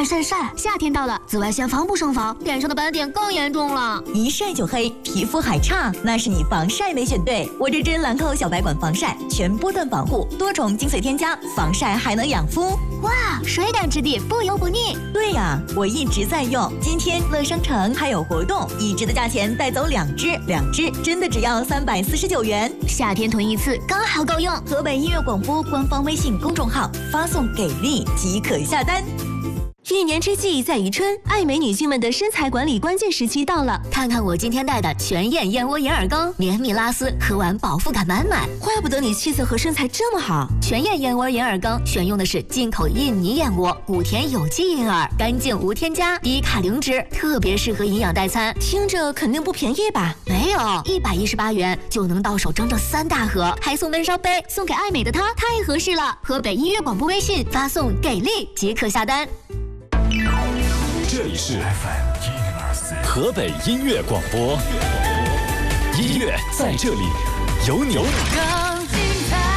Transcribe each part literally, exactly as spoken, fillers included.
晒晒晒，夏天到了，紫外线防不胜防，脸上的斑点更严重了。 一晒就黑，皮肤还差，那是你防晒没选对。我这支兰蔻小白管防晒，全波段防护，多重精粹添加，防晒还能养肤。 哇，水感质地，不油不腻。 对呀，我一直在用。今天乐商城还有活动，一支的价钱带走两支，两支真的只要三百四十九元。 夏天囤一次刚好够用。 河北音乐广播官方微信公众号发送给力即可下单。 一年之计在于春，爱美女性们的身材管理关键时期到了。 看看我今天带的全燕燕窝银耳羹，绵密拉丝，喝完饱腹感满满。 怪不得你气色和身材这么好。 全燕燕窝银耳羹选用的是进口印尼燕窝，谷田有机银耳，干净无添加，低卡零脂，特别适合营养代餐。 听着肯定不便宜吧？ 没有，一百一十八元就能到手整整三大盒，还送温烧杯，送给爱美的她太合适了。河北音乐广播微信发送给力即可下单。 这里是 F M 河北音乐广播，音乐在这里，有你。更精彩。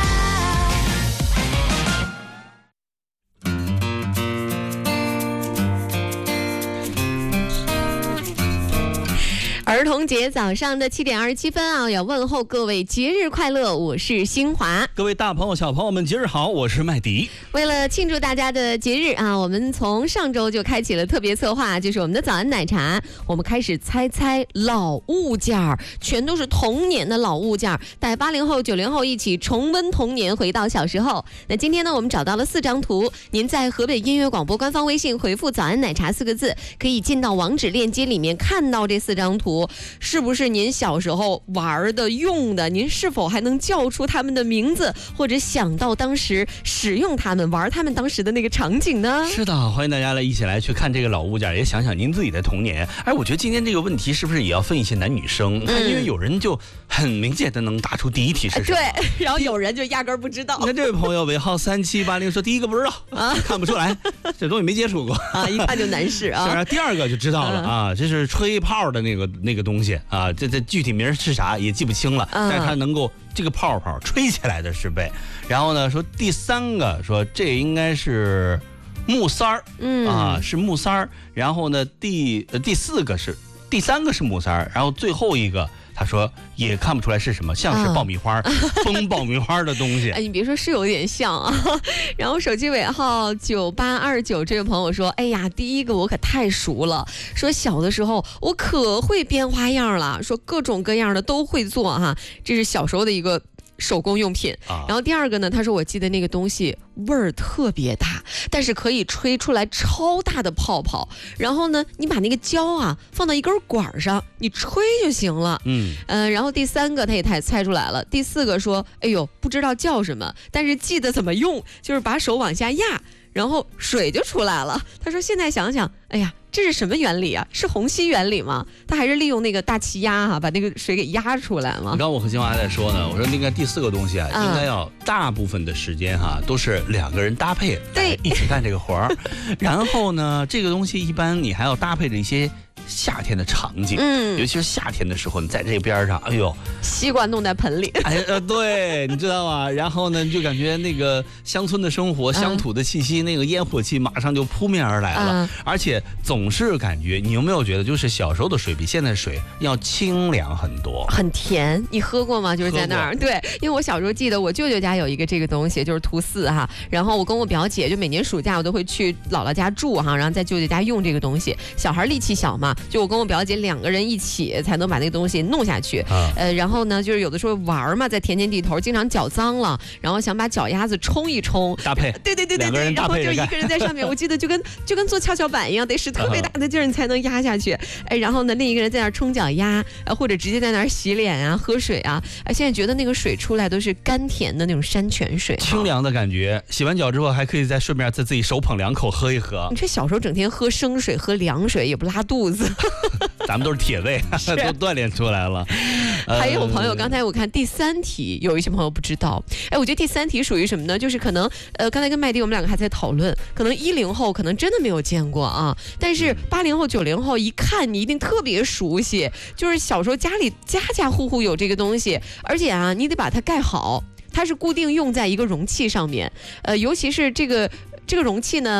儿童节早上的七点二十七分啊，要问候各位节日快乐，我是新华。 各位大朋友小朋友们节日好，我是麦迪。 为了庆祝大家的节日啊，我们从上周就开启了特别策划，就是我们的早安奶茶，我们开始猜猜老物件儿，全都是童年的老物件儿，带八零后九零后一起重温童年，回到小时候。那今天呢，我们找到了四张图，您在河北音乐广播官方微信回复早安奶茶四个字，可以进到网址链接里面看到这四张图，是不是您小时候玩的用的？您是否还能叫出他们的名字，或者想到当时使用他们玩他们当时的那个场景呢？ 是的，欢迎大家来一起来去看这个老物件，也想想您自己的童年。哎，我觉得今天这个问题是不是也要分一些男女生？嗯、因为有人就很明显的能答出第一题是什么， 对，然后有人就压根儿不知道。 你看这位朋友尾号三七八零说第一个不知道啊，看不出来，这东西没接触过啊，一看就男士啊。 是啊，第二个就知道了啊，这是吹泡的那个那个东西啊，这这具体名是啥也记不清了，但是它能够这个泡泡吹起来的是呗。然后呢，说第三个说这应该是木塞儿，嗯啊是木塞儿。然后呢，第呃第四个是第三个是木塞儿，然后最后一个。他说也看不出来是什么，像是爆米花，崩爆米花的东西。 哎，你别说，是有点像啊。然后手机尾号九八二九这位朋友说：“哎呀，第一个我可太熟了，说小的时候我可会编花样了，说各种各样的都会做哈，这是小时候的一个。”手工用品，然后第二个呢，他说我记得那个东西味儿特别大，但是可以吹出来超大的泡泡，然后呢，你把那个胶啊放到一根管上，你吹就行了。嗯，呃，然后第三个他也太猜出来了，第四个说，哎呦，不知道叫什么，但是记得怎么用，就是把手往下压，然后水就出来了。他说现在想想，哎呀。这是什么原理啊？是虹吸原理吗？它还是利用那个大气压哈、啊，把那个水给压出来吗？ 刚刚我和新华还在说呢，我说那个第四个东西啊，嗯、应该要大部分的时间哈、啊、都是两个人搭配， 对， 一起干这个活儿。然后呢，这个东西一般你还要搭配着一些。夏天的场景，嗯，尤其是夏天的时候，你在这边上，哎呦， 西瓜弄在盆里， 哎呃，对，你知道吗？然后呢，就感觉那个乡村的生活、乡土的气息，嗯、那个烟火气马上就扑面而来了，嗯、而且总是感觉，你有没有觉得，就是小时候的水比现在的水要清凉很多， 很甜？你喝过吗？就是在那儿，对，因为我小时候记得我舅舅家有一个这个东西，就是图四哈，然后我跟我表姐就每年暑假我都会去姥姥家住哈，然后在舅舅家用这个东西，小孩力气小嘛。就我跟我表姐两个人一起才能把那个东西弄下去，啊、呃，然后呢，就是有的时候玩嘛，在田间地头，经常脚脏了，然后想把脚丫子冲一冲， 搭配， 对对对对对，然后就一个人在上面，我记得就跟就跟做跷跷板一样，得使特别大的劲儿你才能压下去，哎，然后呢，另一个人在那儿冲脚丫，呃，或者直接在那儿洗脸啊、喝水啊，哎，现在觉得那个水出来都是甘甜的那种山泉水， 清凉的感觉。洗完脚之后还可以再顺便再自己手捧两口喝一喝。 你这小时候整天喝生水、喝凉水也不拉肚子。 咱们都是铁胃，都锻炼出来了。 还有朋友，刚才我看第三题，有一些朋友不知道。哎，我觉得第三题属于什么呢？就是可能，呃，刚才跟麦迪我们两个还在讨论，可能一零后可能真的没有见过啊，但是八零后、九零后一看你一定特别熟悉，就是小时候家里家家户户有这个东西，而且啊，你得把它盖好，它是固定用在一个容器上面，呃，尤其是这个这个容器呢。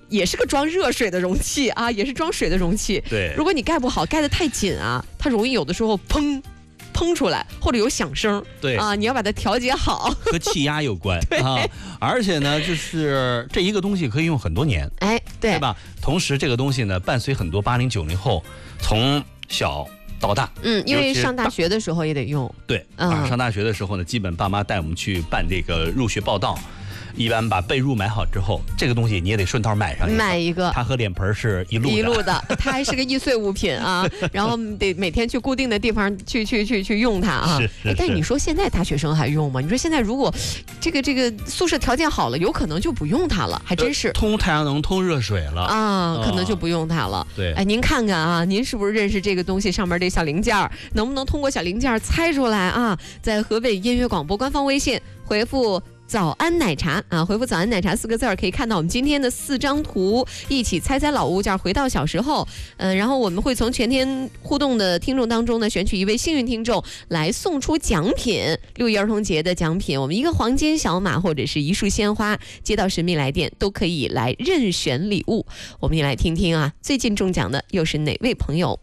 也是个装热水的容器啊，也是装水的容器。 对， 如果你盖不好，盖得太紧啊，它容易有的时候砰砰出来，或者有响声。 对啊，你要把它调节好， 和气压有关啊。而且呢，就是这一个东西可以用很多年， 哎，对， 对吧？同时，这个东西呢，伴随很多八零九零后从小到大， 嗯，因为上大学的时候也得用。 对， 嗯、 啊，上大学的时候呢，基本爸妈带我们去办这个入学报到。一般把被褥买好之后，这个东西你也得顺道买上一个。 买一个， 它和脸盆是一路的一路的，它还是个易碎物品啊。然后得每天去固定的地方去去去去用它啊。 是是是。 但你说现在大学生还用吗？你说现在如果这个这个宿舍条件好了，有可能就不用它了，还真是。 通太阳能、通热水了啊，可能就不用它了。 对， 哎，您看看啊，您是不是认识这个东西上面这小零件？能不能通过小零件猜出来啊？在河北音乐广播官方微信回复早安奶茶啊，回复早安奶茶四个字儿，可以看到我们今天的四张图，一起猜猜老物件，回到小时候。嗯、呃，然后我们会从全天互动的听众当中呢，选取一位幸运听众来送出奖品，六一儿童节的奖品，我们一个黄金小马或者是一束鲜花，接到神秘来电都可以来任选礼物。我们也来听听啊，最近中奖的又是哪位朋友？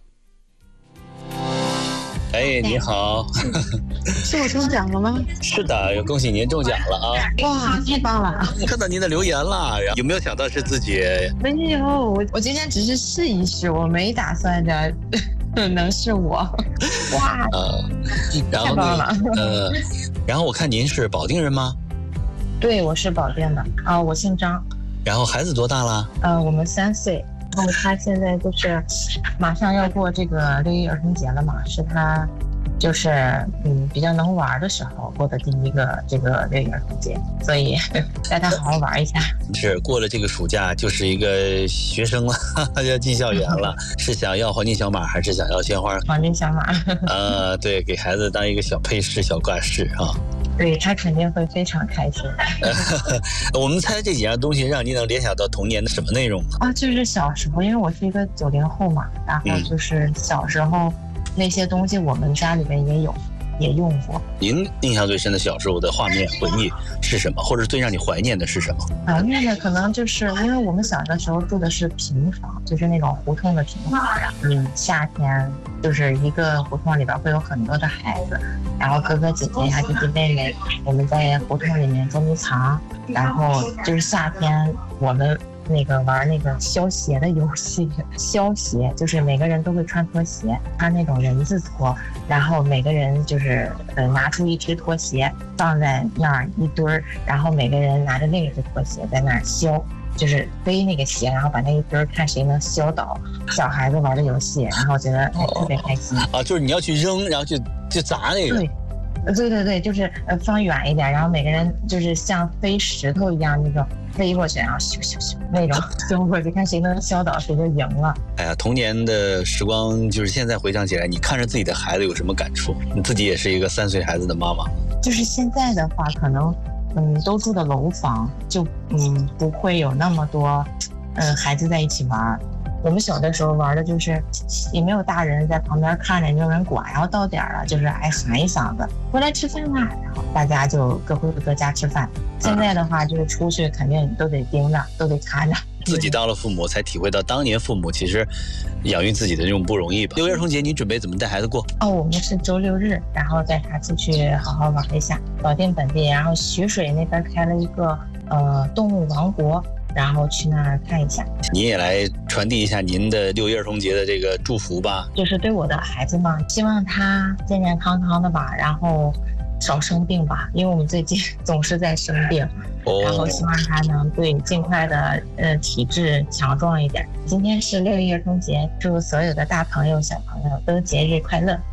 哎，你好， 是我中奖了吗？ 是的，恭喜您中奖了啊！ 哇，太棒了！ 看到您的留言了，有没有想到是自己？ 没有，我我今天只是试一试，我没打算着能是我。哇， 呃，然后太棒了， 呃，然后我看您是保定人吗？ 对，我是保定的啊、呃，我姓张。 然后孩子多大了？ 呃，我们三岁。然后他现在就是马上要过这个六一儿童节了嘛，是他就是嗯比较能玩的时候过的第一个这个六一儿童节，所以带他好好玩一下。 是过了这个暑假就是一个学生了，要进校园了。是想要黄金小马还是想要鲜花？ 黄金小马。 呃，对，给孩子当一个小配饰、小挂饰啊。 对，他肯定会非常开心。 我们猜这几样东西让您能联想到童年的什么内容啊？就是小时候，因为我是一个九零后嘛，然后就是小时候那些东西我们家里面也有，也用过。 您印象最深的小时候的画面回忆是什么？或者最让你怀念的是什么？ 怀念的可能就是因为我们小的时候住的是平房，就是那种胡同的平房，嗯，夏天就是一个胡同里边会有很多的孩子，然后哥哥姐姐呀、弟弟妹妹，我们在胡同里面捉迷藏，然后就是夏天我们那个玩那个消鞋的游戏，消鞋就是每个人都会穿拖鞋，穿那种人字拖，然后每个人就是呃拿出一只拖鞋放在那儿一堆儿，然后每个人拿着另一只拖鞋在那儿消，就是背那个鞋，然后把那一堆儿看谁能消倒。小孩子玩的游戏，然后觉得哎特别开心啊，就是你要去扔，然后就就砸那个。 对。对对对，就是呃放远一点，然后每个人就是像飞石头一样那种飞过去，然后咻咻咻那种飞过去，看谁能消倒谁就赢了。 哎呀，童年的时光就是现在回想起来，你看着自己的孩子有什么感触？你自己也是一个三岁孩子的妈妈。 就是现在的话，可能嗯都住的楼房，就嗯不会有那么多嗯孩子在一起玩。我们小的时候玩的就是也没有大人在旁边看着，也没有人管，然后到点了就是哎喊一嗓子回来吃饭啦，然后大家就各回各家吃饭。现在的话就是出去肯定都得盯着，都得看着。 自己当了父母才体会到当年父母其实养育自己的这种不容易吧。六一儿童节你准备怎么带孩子过？ 哦，我们是周六日，然后带他出去好好玩一下。保定本地，然后徐水那边开了一个呃动物王国，然后去那儿看一下。 您也来传递一下您的六一儿童节的这个祝福吧。 就是对我的孩子嘛，希望他健健康康的吧，然后少生病吧，因为我们最近总是在生病。哦、然后希望他能对尽快的呃体质强壮一点。今天是六一儿童节，祝所有的大朋友小朋友都节日快乐。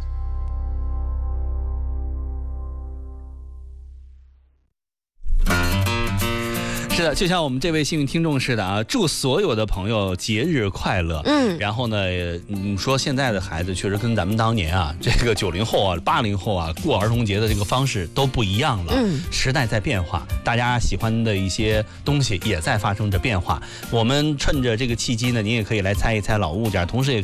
是的，就像我们这位幸运听众似的啊，祝所有的朋友节日快乐。嗯，然后呢，嗯，说现在的孩子确实跟咱们当年啊，这个九零后啊、八零后啊过儿童节的这个方式都不一样了。嗯，时代在变化，大家喜欢的一些东西也在发生着变化。我们趁着这个契机呢，您也可以来猜一猜老物件，同时也